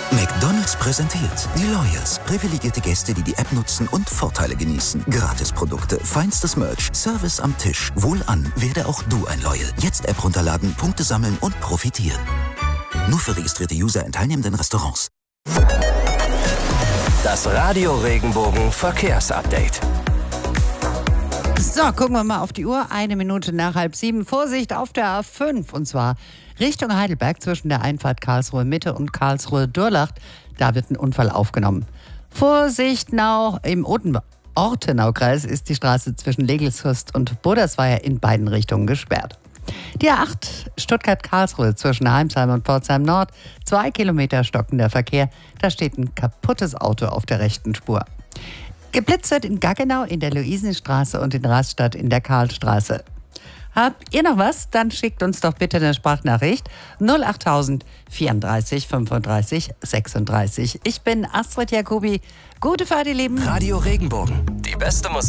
McDonald's präsentiert die Loyals. Privilegierte Gäste, die die App nutzen und Vorteile genießen. Gratisprodukte, feinstes Merch, Service am Tisch. Wohlan, werde auch du ein Loyal. Jetzt App runterladen, Punkte sammeln und profitieren. Nur für registrierte User in teilnehmenden Restaurants. Das Radio Regenbogen Verkehrsupdate. So, gucken wir mal auf die Uhr. 1 Minute nach 6:30. Vorsicht auf der A5. Und zwar Richtung Heidelberg zwischen der Einfahrt Karlsruhe Mitte und Karlsruhe Durlacht. Da wird ein Unfall aufgenommen. Vorsicht noch im Ortenaukreis ist die Straße zwischen Legelshurst und Bodersweier in beiden Richtungen gesperrt. Die A8 Stuttgart-Karlsruhe zwischen Heimsheim und Pforzheim Nord. 2 Kilometer stockender Verkehr. Da steht ein kaputtes Auto auf der rechten Spur. Geblitzt wird in Gaggenau in der Luisenstraße und in Rastatt in der Karlstraße. Habt ihr noch was? Dann schickt uns doch bitte eine Sprachnachricht 08000 34 35 36. Ich bin Astrid Jacobi. Gute Fahrt, ihr Lieben. Radio Regenbogen. Die beste Musik.